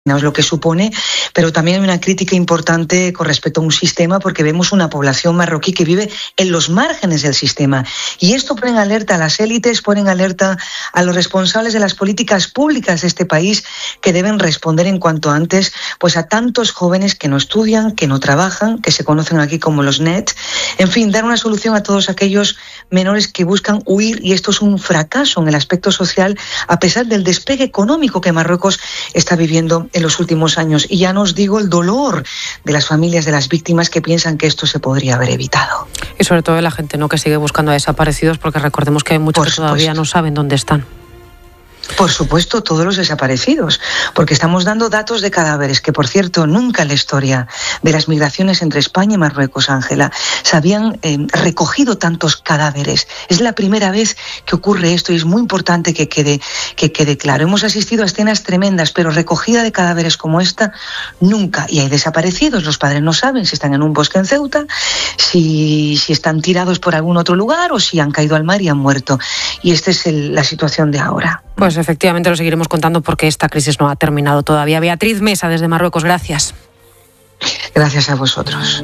lo que supone, pero también hay una crítica importante con respecto a un sistema, porque vemos una población marroquí que vive en los márgenes del sistema, y esto pone en alerta a las élites, pone en alerta a los responsables de las políticas públicas de este país, que deben responder en cuanto antes pues a tantos jóvenes que no estudian, que no trabajan, que se conocen aquí como los NEET, en fin, dar una solución a todos aquellos menores que buscan huir, y esto es un fracaso en el aspecto social, a pesar del despegue económico que Marruecos está viviendo en los últimos años. Y ya no os digo el dolor de las familias de las víctimas, que piensan que esto se podría haber evitado. Y sobre todo de la gente, ¿no?, que sigue buscando a desaparecidos, porque recordemos que hay muchos que todavía no saben dónde están. Por supuesto, todos los desaparecidos, porque estamos dando datos de cadáveres, que por cierto, nunca en la historia de las migraciones entre España y Marruecos, Ángela, se habían recogido tantos cadáveres. Es la primera vez que ocurre esto, y es muy importante que quede claro. Hemos asistido a escenas tremendas, pero recogida de cadáveres como esta, nunca. Y hay desaparecidos, los padres no saben si están en un bosque en Ceuta, si están tirados por algún otro lugar, o si han caído al mar y han muerto. Y esta es la situación de ahora. Pues efectivamente lo seguiremos contando, porque esta crisis no ha terminado todavía. Beatriz Mesa, desde Marruecos, gracias. Gracias a vosotros.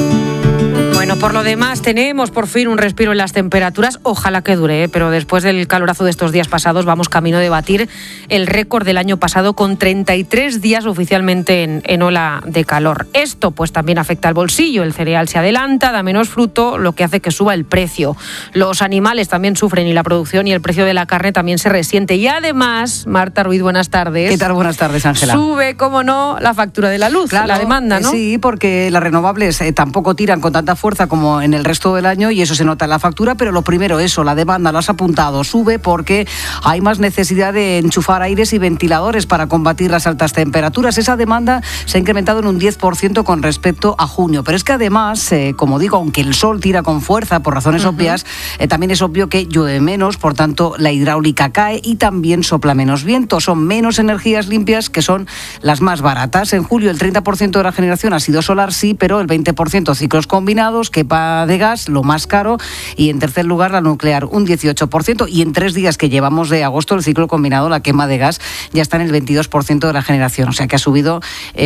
Bueno, por lo demás tenemos por fin un respiro en las temperaturas, ojalá que dure, pero después del calorazo de estos días pasados vamos camino de batir el récord del año pasado, con 33 días oficialmente en ola de calor. Esto pues también afecta al bolsillo, el cereal se adelanta, da menos fruto, lo que hace que suba el precio. Los animales también sufren, y la producción y el precio de la carne también se resiente. Y además, Marta Ruiz, buenas tardes. ¿Qué tal? Buenas tardes, Ángela. Sube, cómo no, la factura de la luz, claro, la demanda, ¿no? Sí, porque las renovables tampoco tiran con tanta fuerza como en el resto del año, y eso se nota en la factura. Pero lo primero, eso, la demanda, lo has apuntado, sube porque hay más necesidad de enchufar aires y ventiladores para combatir las altas temperaturas. Esa demanda se ha incrementado en un 10% con respecto a junio. Pero es que además, como digo, aunque el sol tira con fuerza por razones obvias, también es obvio que llueve menos, por tanto la hidráulica cae y también sopla menos viento. Son menos energías limpias, que son las más baratas. En julio el 30% de la generación ha sido solar, sí, pero el 20% ciclos combinados, quepa de gas, lo más caro, y en tercer lugar la nuclear, un 18%, y en 3 días que llevamos de agosto el ciclo combinado, la quema de gas ya está en el 22% de la generación, o sea que ha subido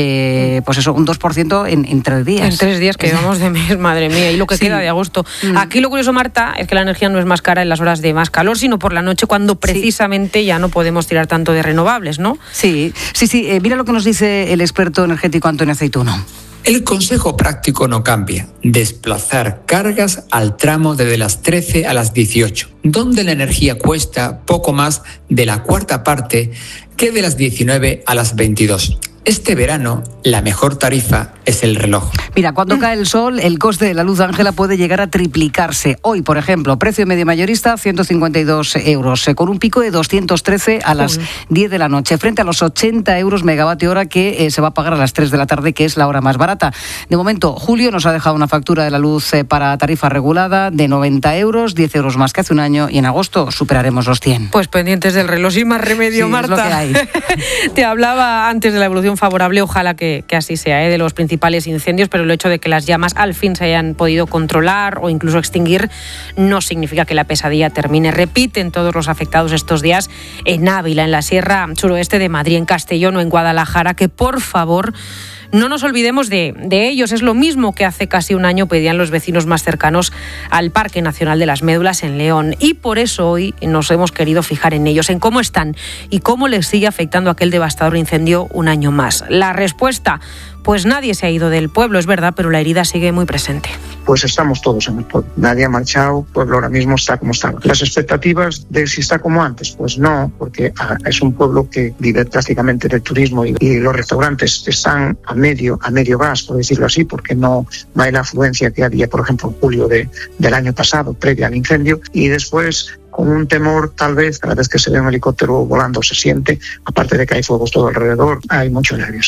pues eso, un 2% en 3 días. En 3 días que llevamos de mes, madre mía, y lo que queda de agosto. Aquí lo curioso, Marta, es que la energía no es más cara en las horas de más calor, sino por la noche, cuando precisamente ya no podemos tirar tanto de renovables, ¿no? Sí. Mira lo que nos dice el experto energético Antonio Aceituno. El consejo práctico no cambia: desplazar cargas al tramo desde las 13 a las 18, donde la energía cuesta poco más de la cuarta parte que de las 19 a las 22. Este verano, la mejor tarifa es el reloj. Mira, cuando cae el sol, el coste de la luz, Ángela, puede llegar a triplicarse. Hoy, por ejemplo, precio medio mayorista, 152 euros, con un pico de 213 a las 10 de la noche, frente a los 80 euros megavatio hora que se va a pagar a las 3 de la tarde, que es la hora más barata. De momento, julio nos ha dejado una factura de la luz para tarifa regulada de 90 euros, 10 euros más que hace un año, y en agosto superaremos los 100. Pues pendientes del reloj, sin más remedio, sí, Marta. Es lo que hay. Te hablaba antes de la evolución favorable, ojalá que así sea, de los principales incendios, pero el hecho de que las llamas al fin se hayan podido controlar o incluso extinguir no significa que la pesadilla termine. Repiten todos los afectados estos días en Ávila, en la sierra suroeste de Madrid, en Castellón o en Guadalajara, que por favor no nos olvidemos de ellos. Es lo mismo que hace casi un año pedían los vecinos más cercanos al Parque Nacional de las Médulas en León. Y por eso hoy nos hemos querido fijar en ellos, en cómo están y cómo les sigue afectando aquel devastador incendio un año más. La respuesta: pues nadie se ha ido del pueblo, es verdad, pero la herida sigue muy presente. Pues estamos todos en el pueblo. Nadie ha marchado, el pueblo ahora mismo está como estaba. ¿Las expectativas de si está como antes? Pues no, porque es un pueblo que vive prácticamente del turismo, y los restaurantes están a medio gas, por decirlo así, porque no hay la afluencia que había, por ejemplo, en julio del año pasado, previo al incendio, y después con un temor, tal vez, cada vez que se ve un helicóptero volando se siente, aparte de que hay fuegos todo alrededor, hay mucho nerviosismo.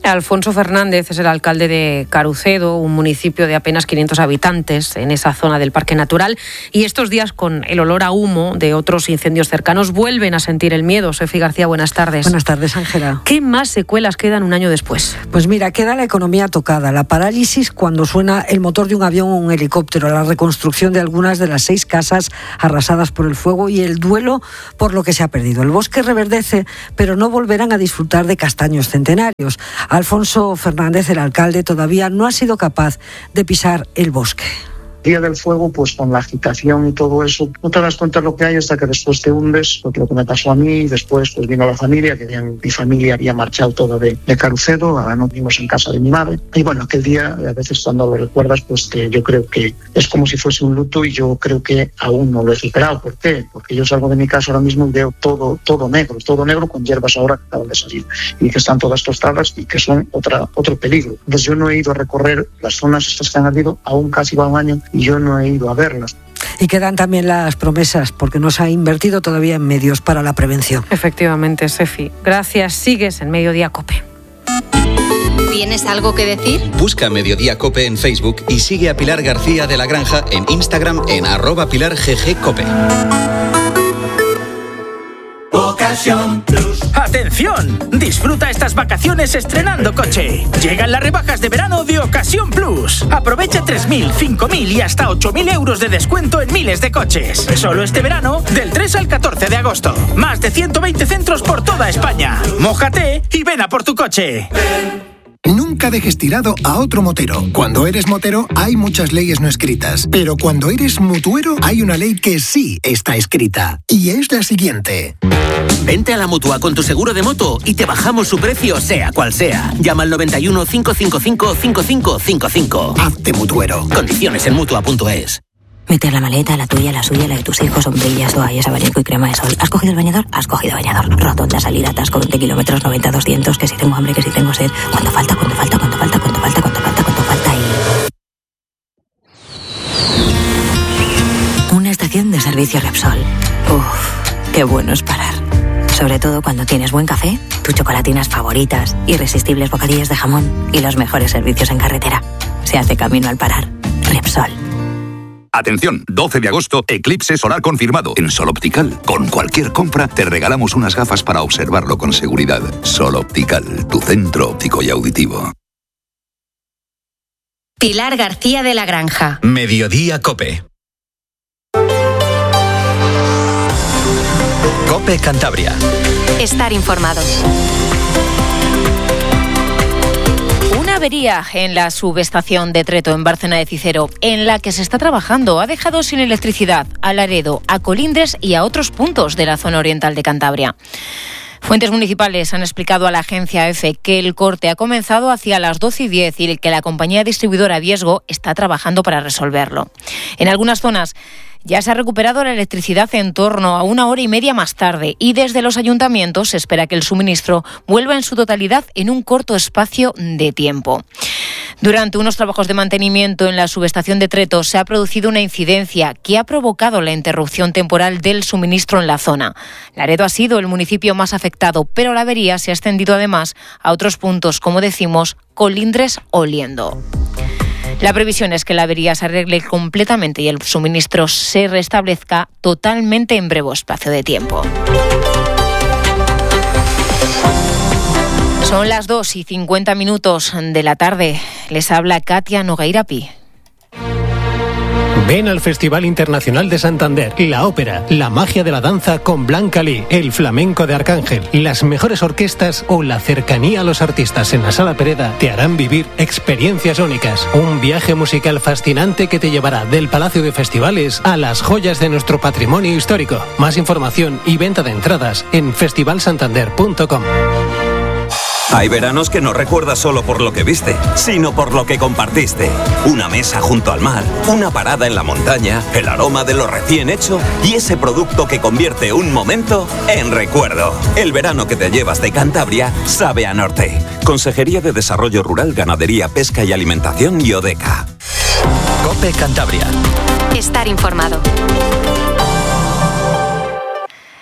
Alfonso Fernández es el alcalde de Carucedo, un municipio de apenas 500 habitantes en esa zona del Parque Natural. Y estos días, con el olor a humo de otros incendios cercanos, vuelven a sentir el miedo. Sofi García, buenas tardes. Buenas tardes, Ángela. ¿Qué más secuelas quedan un año después? Pues mira, queda la economía tocada, la parálisis cuando suena el motor de un avión o un helicóptero, la reconstrucción de algunas de las 6 casas arrasadas por el fuego y el duelo por lo que se ha perdido. El bosque reverdece, pero no volverán a disfrutar de castaños centenarios. Alfonso Fernández, el alcalde, todavía no ha sido capaz de pisar el bosque. Día del fuego, pues con la agitación y todo eso, no te das cuenta de lo que hay hasta que después te hundes, porque lo que me pasó a mí, después pues vino la familia, que mi familia había marchado toda de Carucedo, ahora nos vimos en casa de mi madre, y bueno, aquel día, a veces cuando lo recuerdas, pues que yo creo que es como si fuese un luto y yo creo que aún no lo he superado. ¿Por qué? Porque yo salgo de mi casa ahora mismo y veo todo negro con hierbas ahora que acaban de salir y que están todas tostadas y que son otro peligro. Entonces yo no he ido a recorrer las zonas estas que han ardido, aún casi va un año, y yo no he ido a verlas. Y quedan también las promesas, porque no se ha invertido todavía en medios para la prevención. Efectivamente, Sefi. Gracias. Sigues en Mediodía COPE. ¿Tienes algo que decir? Busca Mediodía COPE en Facebook y sigue a Pilar García de la Granja en Instagram en @PilarGGCope. Ocasión Plus. ¡Atención! Disfruta estas vacaciones estrenando coche. Llegan las rebajas de verano de Ocasión Plus. Aprovecha 3.000, 5.000 y hasta 8.000 euros de descuento en miles de coches. Solo este verano, del 3 al 14 de agosto. Más de 120 centros por toda España. Mójate y ven a por tu coche. Nunca dejes tirado a otro motero. Cuando eres motero hay muchas leyes no escritas, pero cuando eres mutuero hay una ley que sí está escrita, y es la siguiente. Vente a la Mutua con tu seguro de moto y te bajamos su precio sea cual sea. Llama al 91 555 5555. Hazte mutuero. Condiciones en Mutua.es. Meter la maleta, la tuya, la suya, la de tus hijos, sombrillas, toallas, abanico y crema de sol. ¿Has cogido el bañador? Has cogido bañador. Rotonda, salida, atasco, 20 kilómetros, 90, 200, que si tengo hambre, que si tengo sed. ¿Cuánto falta y... Una estación de servicio Repsol. Uf, qué bueno es parar. Sobre todo cuando tienes buen café, tus chocolatinas favoritas, irresistibles bocadillos de jamón y los mejores servicios en carretera. Se hace camino al parar. Repsol. Atención, 12 de agosto, eclipse solar confirmado en Sol Optical. Con cualquier compra te regalamos unas gafas para observarlo con seguridad. Sol Optical, tu centro óptico y auditivo. Pilar García de la Granja. Mediodía COPE. COPE Cantabria. Estar informado. Una avería en la subestación de Treto, en Bárcena de Cicero, en la que se está trabajando, ha dejado sin electricidad a Laredo, a Colindres y a otros puntos de la zona oriental de Cantabria. Fuentes municipales han explicado a la agencia EFE que el corte ha comenzado hacia las 12:10 y que la compañía distribuidora Viesgo está trabajando para resolverlo. En algunas zonas ya se ha recuperado la electricidad en torno a 1 hora y media más tarde y desde los ayuntamientos se espera que el suministro vuelva en su totalidad en un corto espacio de tiempo. Durante unos trabajos de mantenimiento en la subestación de Treto se ha producido una incidencia que ha provocado la interrupción temporal del suministro en la zona. Laredo ha sido el municipio más afectado, pero la avería se ha extendido además a otros puntos, como decimos, Colindres o Liendo. La previsión es que la avería se arregle completamente y el suministro se restablezca totalmente en breve espacio de tiempo. Son las 2:50 de la tarde. Les habla Katia Nogueirapi. Ven al Festival Internacional de Santander, la ópera, la magia de la danza con Blanca Lee, el flamenco de Arcángel, las mejores orquestas o la cercanía a los artistas en la Sala Pereda te harán vivir experiencias únicas. Un viaje musical fascinante que te llevará del Palacio de Festivales a las joyas de nuestro patrimonio histórico. Más información y venta de entradas en festivalsantander.com. Hay veranos que no recuerdas solo por lo que viste, sino por lo que compartiste. Una mesa junto al mar, una parada en la montaña, el aroma de lo recién hecho y ese producto que convierte un momento en recuerdo. El verano que te llevas de Cantabria sabe a norte. Consejería de Desarrollo Rural, Ganadería, Pesca y Alimentación y ODECA. COPE Cantabria. Estar informado.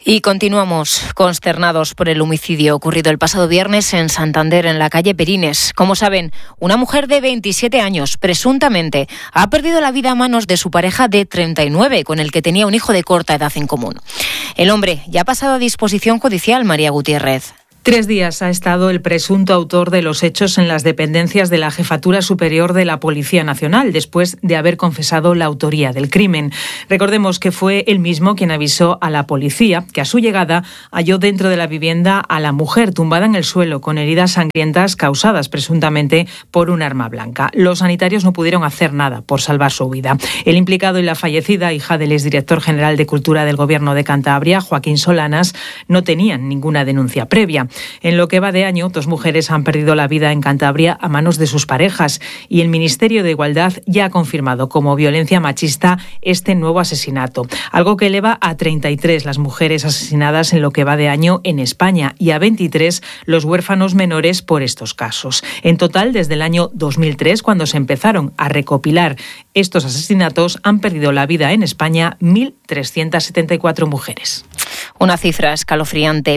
Y continuamos consternados por el homicidio ocurrido el pasado viernes en Santander, en la calle Perines. Como saben, una mujer de 27 años, presuntamente, ha perdido la vida a manos de su pareja de 39, con el que tenía un hijo de corta edad en común. El hombre ya ha pasado a disposición judicial, María Gutiérrez. 3 días ha estado el presunto autor de los hechos en las dependencias de la Jefatura Superior de la Policía Nacional, después de haber confesado la autoría del crimen. Recordemos que fue él mismo quien avisó a la policía que a su llegada halló dentro de la vivienda a la mujer tumbada en el suelo con heridas sangrientas causadas presuntamente por un arma blanca. Los sanitarios no pudieron hacer nada por salvar su vida. El implicado y la fallecida, hija del exdirector general de Cultura del Gobierno de Cantabria, Joaquín Solanas, no tenían ninguna denuncia previa. En lo que va de año, 2 mujeres han perdido la vida en Cantabria a manos de sus parejas y el Ministerio de Igualdad ya ha confirmado como violencia machista este nuevo asesinato, algo que eleva a 33 las mujeres asesinadas en lo que va de año en España y a 23 los huérfanos menores por estos casos. En total, desde el año 2003, cuando se empezaron a recopilar estos asesinatos, han perdido la vida en España 1.374 mujeres. Una cifra escalofriante,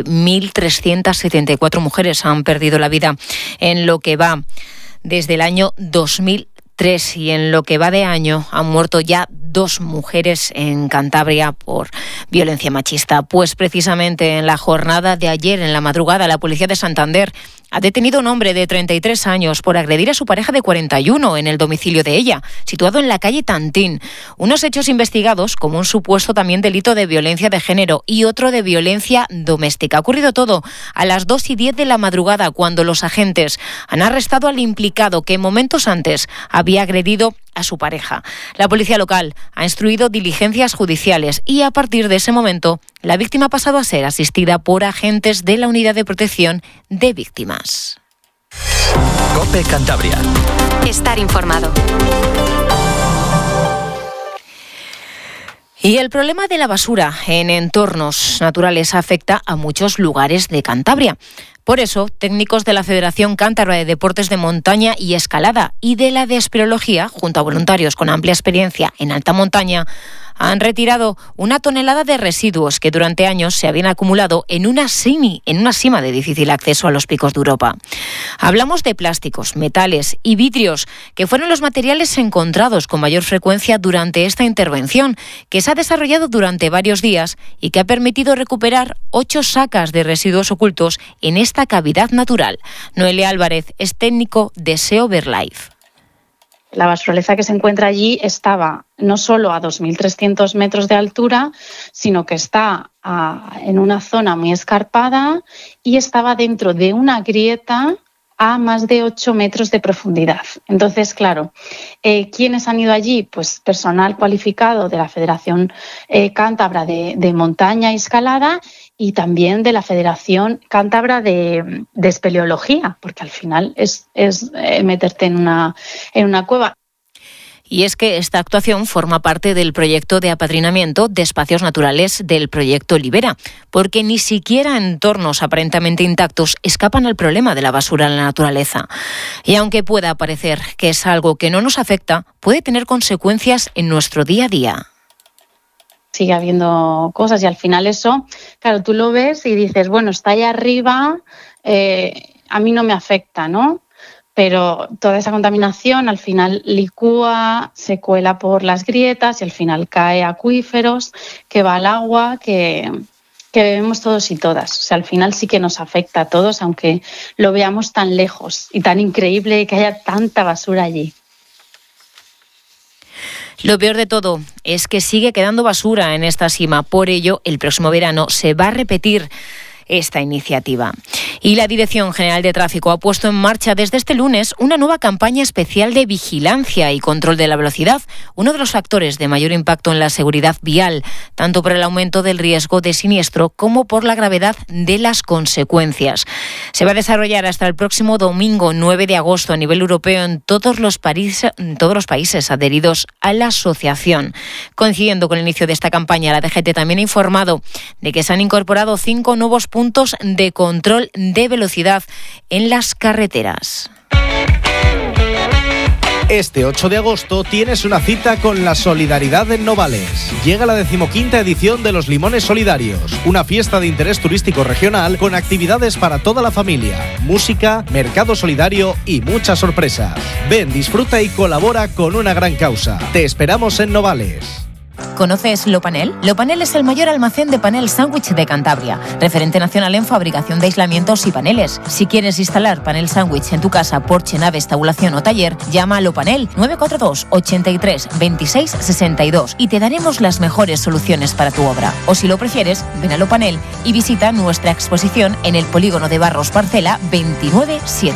1.374 mujeres han perdido la vida en lo que va desde el año 2003 y en lo que va de año han muerto ya 2 mujeres en Cantabria por violencia machista. Pues precisamente en la jornada de ayer, en la madrugada, la policía de Santander ha detenido a un hombre de 33 años por agredir a su pareja de 41 en el domicilio de ella, situado en la calle Tantín. Unos hechos investigados como un supuesto también delito de violencia de género y otro de violencia doméstica. Ha ocurrido todo a las 2:10 de la madrugada, cuando los agentes han arrestado al implicado que momentos antes había agredido a su pareja. La policía local ha instruido diligencias judiciales y a partir de ese momento la víctima ha pasado a ser asistida por agentes de la Unidad de Protección de Víctimas. COPE Cantabria. Estar informado. Y el problema de la basura en entornos naturales afecta a muchos lugares de Cantabria. Por eso, técnicos de la Federación Cántabra de Deportes de Montaña y Escalada y de la de Espeleología, junto a voluntarios con amplia experiencia en alta montaña, han retirado 1 tonelada de residuos que durante años se habían acumulado en una sima de difícil acceso a los picos de Europa. Hablamos de plásticos, metales y vidrios, que fueron los materiales encontrados con mayor frecuencia durante esta intervención, que se ha desarrollado durante varios días y que ha permitido recuperar 8 sacas de residuos ocultos en esta cavidad natural. Noelia Álvarez es técnico de SEO Verlife. La basuraleza que se encuentra allí estaba no solo a 2.300 metros de altura, sino que está en una zona muy escarpada y estaba dentro de una grieta a más de 8 metros de profundidad. Entonces, claro, ¿quiénes han ido allí? Pues personal cualificado de la Federación Cántabra de Montaña y Escalada y también de la Federación Cántabra de Espeleología, porque al final es meterte en una cueva. Y es que esta actuación forma parte del proyecto de apadrinamiento de espacios naturales del proyecto Libera, porque ni siquiera entornos aparentemente intactos escapan al problema de la basura en la naturaleza. Y aunque pueda parecer que es algo que no nos afecta, puede tener consecuencias en nuestro día a día. Sigue habiendo cosas y al final eso, claro, tú lo ves y dices, bueno, está allá arriba, a mí no me afecta, ¿no? Pero toda esa contaminación al final licúa, se cuela por las grietas y al final cae a acuíferos, que va al agua, que bebemos todos y todas. O sea, al final sí que nos afecta a todos, aunque lo veamos tan lejos y tan increíble que haya tanta basura allí. Lo peor de todo es que sigue quedando basura en esta sima. Por ello, el próximo verano se va a repetir esta iniciativa. Y la Dirección General de Tráfico ha puesto en marcha desde este lunes una nueva campaña especial de vigilancia y control de la velocidad, uno de los factores de mayor impacto en la seguridad vial, tanto por el aumento del riesgo de siniestro como por la gravedad de las consecuencias. Se va a desarrollar hasta el próximo domingo 9 de agosto a nivel europeo en todos los países adheridos a la asociación. Coincidiendo con el inicio de esta campaña, la DGT también ha informado de que se han incorporado 5 nuevos puntos de control de velocidad en las carreteras. Este 8 de agosto tienes una cita con la solidaridad en Novales. Llega la 15ª edición de los Limones Solidarios, una fiesta de interés turístico regional con actividades para toda la familia, música, mercado solidario y muchas sorpresas. Ven, disfruta y colabora con una gran causa. Te esperamos en Novales. ¿Conoces Lopanel? Lopanel es el mayor almacén de panel sándwich de Cantabria, referente nacional en fabricación de aislamientos y paneles. Si quieres instalar panel sándwich en tu casa, porche, nave, tabulación o taller, llama a Lopanel 942 83 26 62 y te daremos las mejores soluciones para tu obra. O si lo prefieres, ven a Lopanel y visita nuestra exposición en el polígono de Barros Parcela 297.